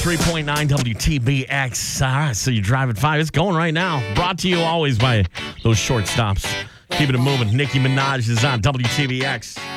103.9 WTBX. All right, so you drive at 5. It's going right now. Brought to you always by those short stops. Keeping it moving. Nicki Minaj is on WTBX.